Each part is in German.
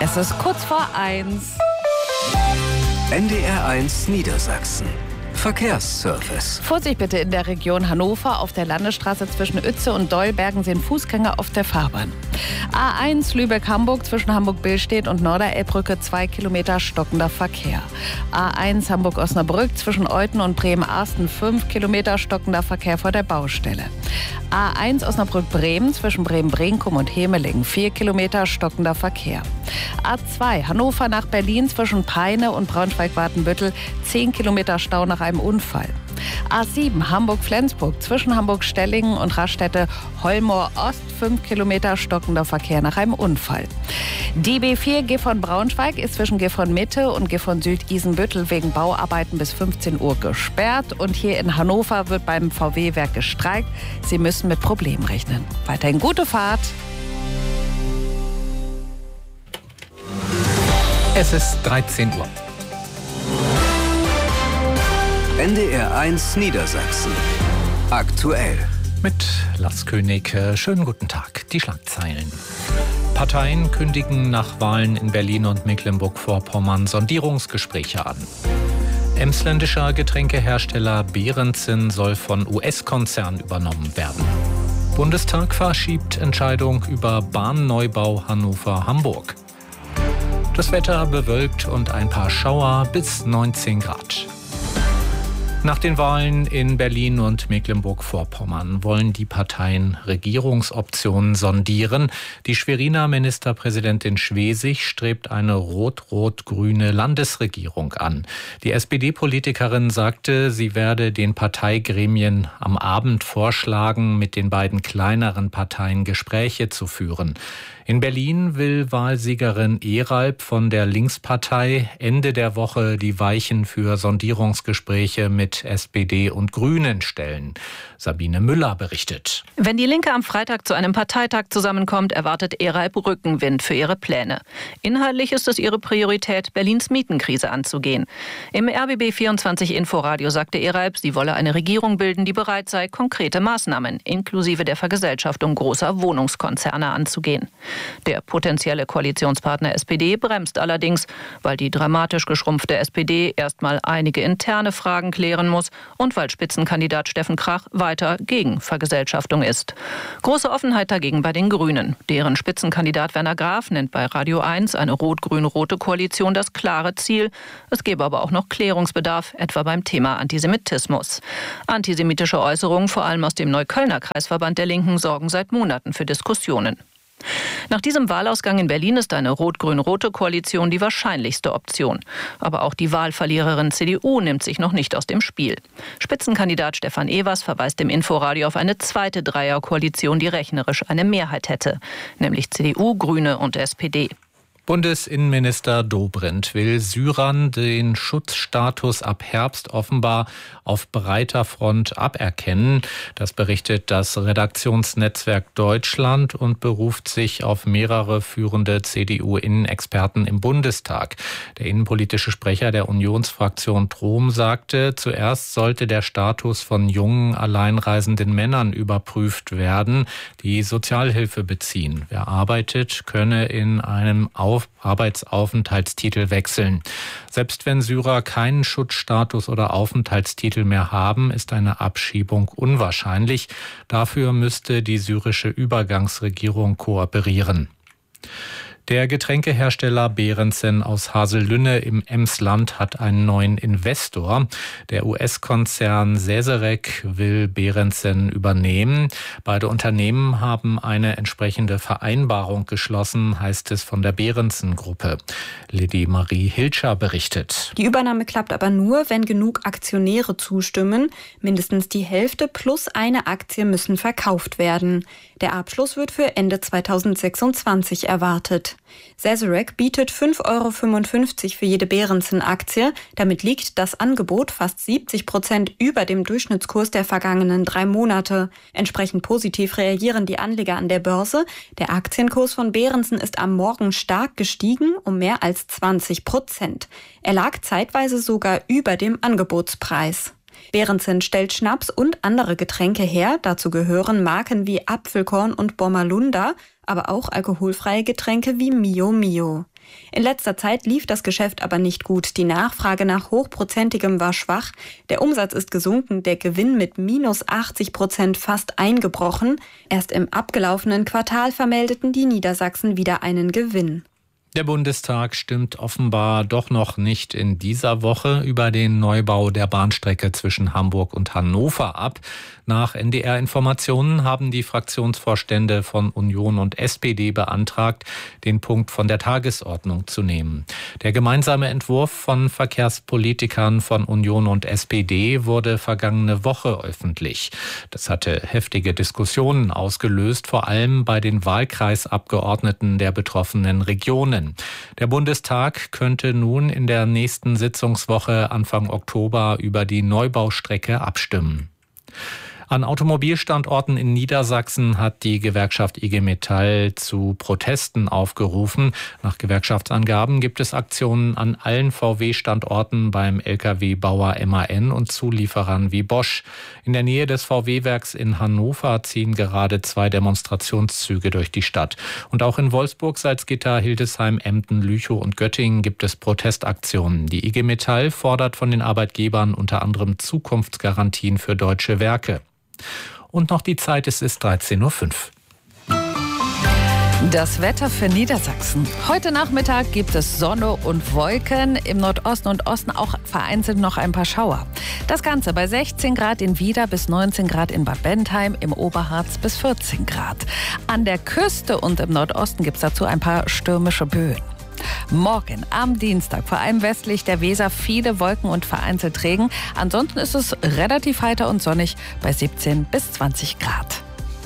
Es ist kurz vor 1. NDR1 Niedersachsen. Verkehrsservice. Vorsicht bitte in der Region Hannover. Auf der Landesstraße zwischen Uetze und Deulbergen sind Fußgänger auf der Fahrbahn. A1 Lübeck-Hamburg zwischen Hamburg-Billstedt und Norderelbbrücke 2 Kilometer stockender Verkehr. A1 Hamburg-Osnabrück zwischen Euthen und Bremen-Arsten 5 Kilometer stockender Verkehr vor der Baustelle. A1 Osnabrück-Bremen zwischen Bremen-Brinkum und Hemelingen 4 Kilometer stockender Verkehr. A2 Hannover nach Berlin zwischen Peine und Braunschweig-Watenbüttel 10 Kilometer Stau nach einem Unfall. A7 Hamburg-Flensburg zwischen Hamburg-Stellingen und Raststätte-Holmoor-Ost 5 Kilometer stockender Verkehr nach einem Unfall. Die B4 Gifhorn-Braunschweig ist zwischen Gifhorn-Mitte und Gifhorn-Süd-Isenbüttel wegen Bauarbeiten bis 15 Uhr gesperrt. Und hier in Hannover wird beim VW-Werk gestreikt. Sie müssen mit Problemen rechnen. Weiterhin gute Fahrt. Es ist 13 Uhr. NDR1 Niedersachsen. Aktuell. Mit Lars König. Schönen guten Tag. Die Schlagzeilen. Parteien kündigen nach Wahlen in Berlin und Mecklenburg-Vorpommern Sondierungsgespräche an. Emsländischer Getränkehersteller Behrensen soll von US-Konzern übernommen werden. Bundestag verschiebt Entscheidung über Bahnneubau Hannover-Hamburg. Das Wetter bewölkt und ein paar Schauer bis 19 Grad. Nach den Wahlen in Berlin und Mecklenburg-Vorpommern wollen die Parteien Regierungsoptionen sondieren. Die Schweriner Ministerpräsidentin Schwesig strebt eine rot-rot-grüne Landesregierung an. Die SPD-Politikerin sagte, sie werde den Parteigremien am Abend vorschlagen, mit den beiden kleineren Parteien Gespräche zu führen. In Berlin will Wahlsiegerin Eralb von der Linkspartei Ende der Woche die Weichen für Sondierungsgespräche mit SPD und Grünen stellen. Sabine Müller berichtet. Wenn die Linke am Freitag zu einem Parteitag zusammenkommt, erwartet Eralb Rückenwind für ihre Pläne. Inhaltlich ist es ihre Priorität, Berlins Mietenkrise anzugehen. Im RBB24 Inforadio sagte Eralb, sie wolle eine Regierung bilden, die bereit sei, konkrete Maßnahmen inklusive der Vergesellschaftung großer Wohnungskonzerne anzugehen. Der potenzielle Koalitionspartner SPD bremst allerdings, weil die dramatisch geschrumpfte SPD erstmal einige interne Fragen klären muss und weil Spitzenkandidat Steffen Krach weiter gegen Vergesellschaftung ist. Große Offenheit dagegen bei den Grünen. Deren Spitzenkandidat Werner Graf nennt bei Radio 1 eine rot-grün-rote Koalition das klare Ziel. Es gebe aber auch noch Klärungsbedarf, etwa beim Thema Antisemitismus. Antisemitische Äußerungen, vor allem aus dem Neuköllner Kreisverband der Linken, sorgen seit Monaten für Diskussionen. Nach diesem Wahlausgang in Berlin ist eine rot-grün-rote Koalition die wahrscheinlichste Option. Aber auch die Wahlverliererin CDU nimmt sich noch nicht aus dem Spiel. Spitzenkandidat Stefan Evers verweist im Inforadio auf eine zweite Dreierkoalition, die rechnerisch eine Mehrheit hätte, nämlich CDU, Grüne und SPD. Bundesinnenminister Dobrindt will Syrern den Schutzstatus ab Herbst offenbar auf breiter Front aberkennen. Das berichtet das Redaktionsnetzwerk Deutschland und beruft sich auf mehrere führende CDU-Innenexperten im Bundestag. Der innenpolitische Sprecher der Unionsfraktion Trom sagte, zuerst sollte der Status von jungen, alleinreisenden Männern überprüft werden, die Sozialhilfe beziehen. Wer arbeitet, könne in einem Arbeitsaufenthaltstitel wechseln. Selbst wenn Syrer keinen Schutzstatus oder Aufenthaltstitel mehr haben, ist eine Abschiebung unwahrscheinlich. Dafür müsste die syrische Übergangsregierung kooperieren. Der Getränkehersteller Behrensen aus Hasellünne im Emsland hat einen neuen Investor. Der US-Konzern Sazerac will Behrensen übernehmen. Beide Unternehmen haben eine entsprechende Vereinbarung geschlossen, heißt es von der Behrensen-Gruppe. Lady Marie Hilscher berichtet. Die Übernahme klappt aber nur, wenn genug Aktionäre zustimmen. Mindestens die Hälfte plus eine Aktie müssen verkauft werden. Der Abschluss wird für Ende 2026 erwartet. Sazerac bietet 5,55 € für jede Behrensen-Aktie. Damit liegt das Angebot fast 70% über dem Durchschnittskurs der vergangenen 3 Monate. Entsprechend positiv reagieren die Anleger an der Börse. Der Aktienkurs von Behrensen ist am Morgen stark gestiegen, um mehr als 20%. Er lag zeitweise sogar über dem Angebotspreis. Behrensen stellt Schnaps und andere Getränke her. Dazu gehören Marken wie Apfelkorn und Bommerlunder, aber auch alkoholfreie Getränke wie Mio Mio. In letzter Zeit lief das Geschäft aber nicht gut. Die Nachfrage nach Hochprozentigem war schwach. Der Umsatz ist gesunken, der Gewinn mit minus 80% fast eingebrochen. Erst im abgelaufenen Quartal vermeldeten die Niedersachsen wieder einen Gewinn. Der Bundestag stimmt offenbar doch noch nicht in dieser Woche über den Neubau der Bahnstrecke zwischen Hamburg und Hannover ab. Nach NDR-Informationen haben die Fraktionsvorstände von Union und SPD beantragt, den Punkt von der Tagesordnung zu nehmen. Der gemeinsame Entwurf von Verkehrspolitikern von Union und SPD wurde vergangene Woche öffentlich. Das hatte heftige Diskussionen ausgelöst, vor allem bei den Wahlkreisabgeordneten der betroffenen Regionen. Der Bundestag könnte nun in der nächsten Sitzungswoche Anfang Oktober über die Neubaustrecke abstimmen. An Automobilstandorten in Niedersachsen hat die Gewerkschaft IG Metall zu Protesten aufgerufen. Nach Gewerkschaftsangaben gibt es Aktionen an allen VW-Standorten beim Lkw-Bauer MAN und Zulieferern wie Bosch. In der Nähe des VW-Werks in Hannover ziehen gerade 2 Demonstrationszüge durch die Stadt. Und auch in Wolfsburg, Salzgitter, Hildesheim, Emden, Lüchow und Göttingen gibt es Protestaktionen. Die IG Metall fordert von den Arbeitgebern unter anderem Zukunftsgarantien für deutsche Werke. Und noch die Zeit, es ist 13.05 Uhr. Das Wetter für Niedersachsen. Heute Nachmittag gibt es Sonne und Wolken. Im Nordosten und Osten auch vereinzelt noch ein paar Schauer. Das Ganze bei 16 Grad in Wieder bis 19 Grad in Bad Bentheim, im Oberharz bis 14 Grad. An der Küste und im Nordosten gibt es dazu ein paar stürmische Böen. Morgen am Dienstag, vor allem westlich der Weser, viele Wolken und vereinzelt Regen. Ansonsten ist es relativ heiter und sonnig bei 17 bis 20 Grad.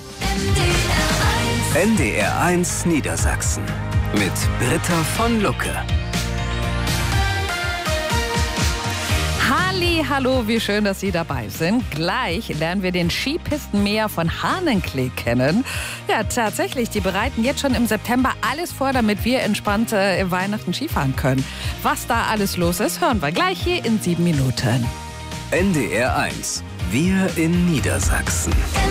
NDR1 Niedersachsen mit Britta von Lucke. Hallo, wie schön, dass Sie dabei sind. Gleich lernen wir den Skipistenmäher von Hahnenklee kennen. Ja, tatsächlich, die bereiten jetzt schon im September alles vor, damit wir entspannt Weihnachten Skifahren können. Was da alles los ist, hören wir gleich hier in 7 Minuten. NDR1, wir in Niedersachsen.